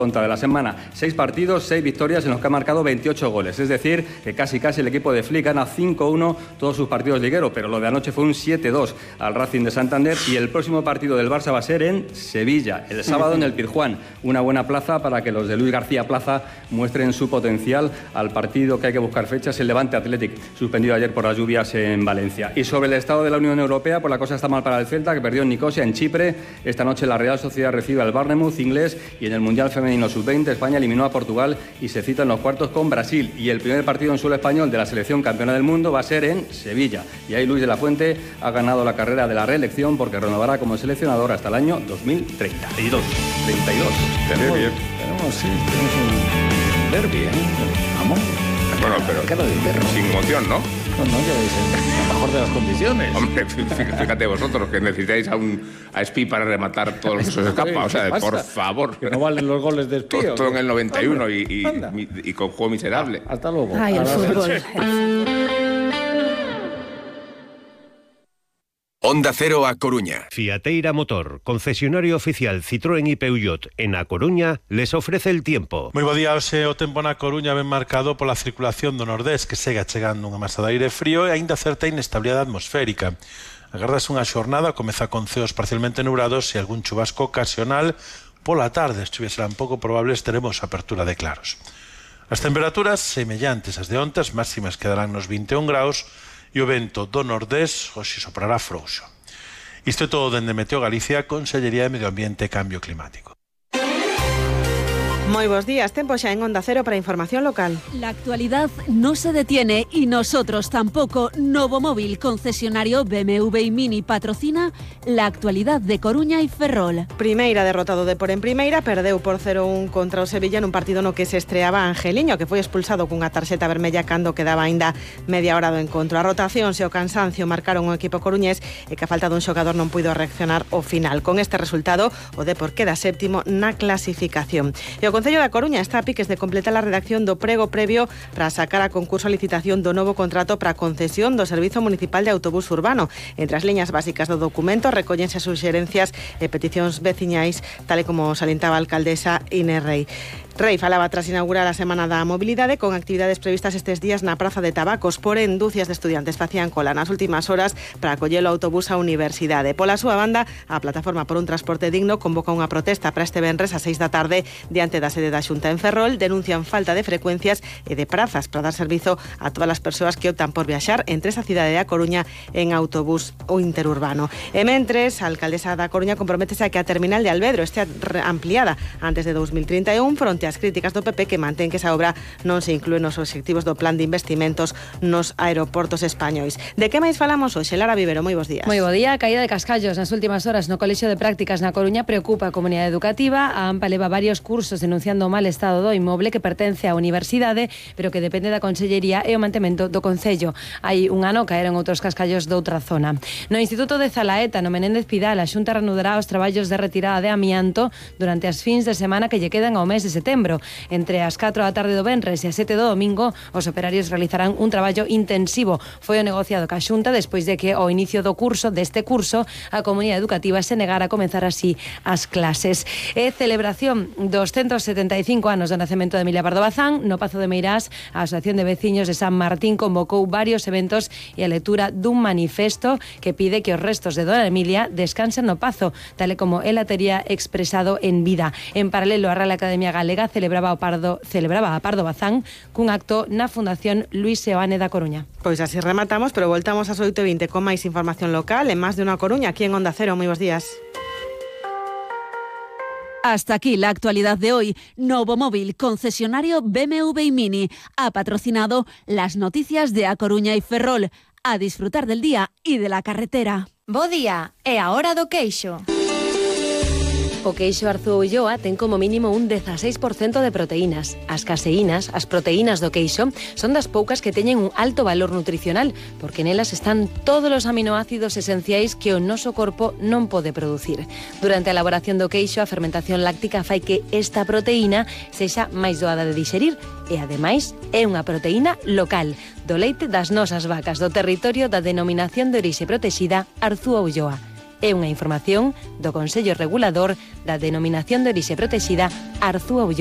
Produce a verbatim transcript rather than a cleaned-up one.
de la semana, seis partidos, seis victorias en los que ha marcado veintiocho goles. Es decir, que casi casi el equipo de Flick gana cinco uno todos sus partidos ligueros, pero lo de anoche fue un siete dos al Racing de Santander y el próximo partido del Barça va a ser en Sevilla, el sábado en el Pizjuán. Una buena plaza para que los de Luis García Plaza muestren su potencial al partido que hay que buscar fechas, el Levante Athletic, suspendido ayer por las lluvias en Valencia. Y sobre el estado de la Unión Europea, pues la cosa está mal para el Celta, que perdió en Nicosia, en Chipre. Esta noche la Real Sociedad recibe al Bournemouth inglés y en el Mundial Femenino sub veinte España eliminó a Portugal y se cita en los cuartos con Brasil. Y el primer partido en suelo español de la selección campeona del mundo va a ser en Sevilla. Y ahí Luis de la Fuente ha ganado la carrera de la reelección porque renovará como seleccionador hasta el año dos mil treinta y dos. treinta y dos. Tenemos, bien. Tenemos, sí, tenemos un derbi, ¿eh? Vamos. Bueno, pero sin emoción, ¿no? No, no, ya es en la mejor de las condiciones. Hombre, fíjate vosotros que necesitáis a un a Espí para rematar todos los que se os escapa. O sea, por favor. Que no valen los goles de Espí. Todo, todo en el noventa y uno y, y, y, y con juego miserable. Hasta luego. Ay, el fútbol. Onda Cero A Coruña. Fiateira Motor, concesionario oficial Citroën y Peugeot en A Coruña, les ofrece el tiempo. Moi bo día, hoxe o tempo na Coruña ben marcado pola circulación do nordés, que segue chegando unha masa de aire frío e aínda certa inestabilidade atmosférica. Agardase unha xornada, comeza con ceos parcialmente nubrados e algún chubasco ocasional. Pola tarde, as chuvias serán pouco probables, teremos apertura de claros. As temperaturas semellantes ás de onte, as máximas quedarán nos vinte e un graus, e o vento do nordés hoxe soprará frouxo. Isto é todo dende Meteo Galicia, Consellería de Medio Ambiente e Cambio Climático. Muy buenos días, tempo xa en Onda Cero para información local. La actualidad no se detiene y nosotros tampoco. Novo Móvil, concesionario B M W y Mini, patrocina la actualidad de Coruña y Ferrol. Primeira derrotado de por en primeira, perdeu por cero un contra o Sevilla nun partido no que se estreaba Angeliño, que foi expulsado cunha tarxeta vermella cando quedaba aínda media hora do encontro. A rotación e o cansancio marcaron o equipo coruñés e que a falta dun xogador non puido reaccionar ao final. Con este resultado, o Depor queda séptimo na clasificación. E o Concello da Coruña está a piques de completar a redacción do prego previo para sacar a concurso a licitación do novo contrato para a concesión do Servizo Municipal de Autobús Urbano. Entre as liñas básicas do documento recóllense suxerencias e peticións veciñais, tal e como salientaba a alcaldesa Inés Rei. Rei falaba tras inaugurar a Semana da Mobilidade con actividades previstas estes días na Praza de Tabacos, porén dúcias de estudiantes facían cola nas últimas horas para acoller o autobús á universidade. Pola súa banda, a Plataforma por un Transporte Digno convoca unha protesta para este venres a seis da tarde diante da sede da Xunta en Ferrol. Denuncian falta de frecuencias e de prazas para dar servizo a todas as persoas que optan por viaxar entre esa cidade da Coruña en autobús ou interurbano. E mentres, a alcaldesa da Coruña comprométese a que a terminal de Alvedro estea ampliada antes de dos mil trinta e un fronte as críticas do P P que mantén que esa obra non se inclúe nos obxectivos do plan de investimentos nos aeroportos españois. De que máis falamos hoxe? Lara Vivero, moi bons días. Moi bo día. A caída de cascallos nas últimas horas no Colexio de Prácticas na Coruña preocupa a comunidade educativa. A AMPA leva varios cursos denunciando o mal estado do inmoble que pertence á universidade, pero que depende da Consellería e o mantemento do Concello. Hai un ano caeron outros cascallos doutra zona. No Instituto de Zalaeta, no Menéndez Pidal, a Xunta reanudará os traballos de retirada de amianto durante as fins de semana que lle quedan ao mes de setembro. Entre as catro da tarde do venres e as sete do domingo, os operarios realizarán un traballo intensivo. Foi o negociado ca Xunta despois de que ao inicio do curso, deste curso, a comunidade educativa se negara a comenzar así as clases. E celebración dos centos setenta e cinco anos do nacemento de Emilia Pardo Bazán. No Pazo de Meirás, a Asociación de Veciños de San Martín convocou varios eventos e a lectura dun manifesto que pide que os restos de Dona Emilia descansen no Pazo, tal e como ela tería expresado en vida. En paralelo, a Real Academia Galega celebraba o Pardo, celebraba a Pardo Bazán cun acto na Fundación Luis Seoane da Coruña. Pois así rematamos, pero voltamos ás oito e vinte con máis información local en Más de unha Coruña, aquí en Onda Cero. Moi bons días. Hasta aquí la actualidad de hoy. Novo Móvil, concesionario B M W y Mini, ha patrocinado las noticias de A Coruña y Ferrol. A disfrutar del día y de la carretera. Bo día, e a hora do queixo. O queixo Arzúa Ulloa ten como mínimo un dieciséis por ciento de proteínas. As caseínas, as proteínas do queixo, son das poucas que teñen un alto valor nutricional, porque nelas están todos os aminoácidos esenciais que o noso corpo non pode producir. Durante a elaboración do queixo, a fermentación láctica fai que esta proteína sexa máis doada de digerir e, ademais, é unha proteína local, do leite das nosas vacas do territorio da denominación de orixe protexida Arzúa Ulloa. É unha información do Consello Regulador da Denominación de Orixe Protexida Arzúa Ulloa.